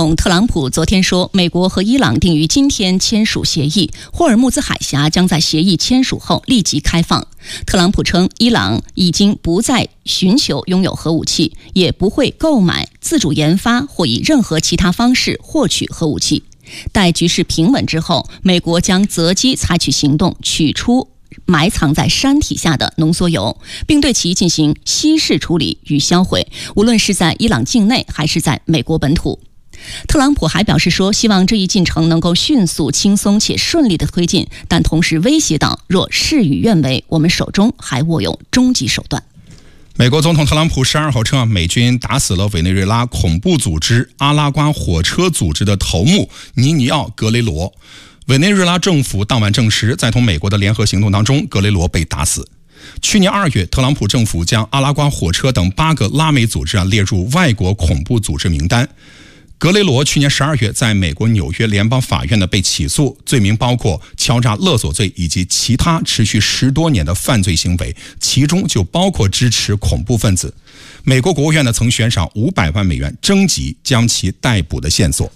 统特朗普昨天说，美国和伊朗定于今天签署协议，霍尔木兹海峡将在协议签署后立即开放。特朗普称，伊朗已经不再寻求拥有核武器，也不会购买、自主研发或以任何其他方式获取核武器。待局势平稳之后，美国将择机采取行动，取出埋藏在山体下的浓缩铀，并对其进行稀释处理与销毁，无论是在伊朗境内还是在美国本土。特朗普还表示说，希望这一进程能够迅速、轻松且顺利地推进，但同时威胁到，若事与愿违，我们手中还握有终极手段。 美国总统特朗普12号称，美军打死了委内瑞拉恐怖组织阿拉瓜火车组织的头目尼尼奥·格雷罗。委内瑞拉政府当晚证实，在同美国的联合行动当中，格雷罗被打死。去年2月，特朗普政府将阿拉瓜火车等8个拉美组织列入外国恐怖组织名单。格雷罗去年12月在美国纽约联邦法院被起诉，罪名包括敲诈勒索罪以及其他持续10多年的犯罪行为，其中就包括支持恐怖分子。美国国务院曾悬赏500万美元征集将其逮捕的线索。